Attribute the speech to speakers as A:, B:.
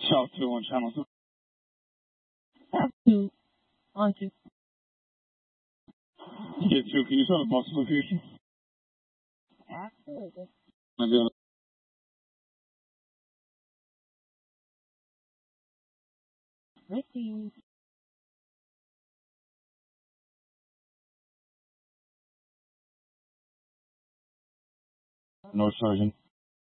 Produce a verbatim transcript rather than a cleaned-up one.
A: Ciao to on channel two.
B: Have to. On to.
A: Get two. Can you tell the possible future?
B: Absolutely.
A: Maybe I'll
B: Receive.
A: no sergeant.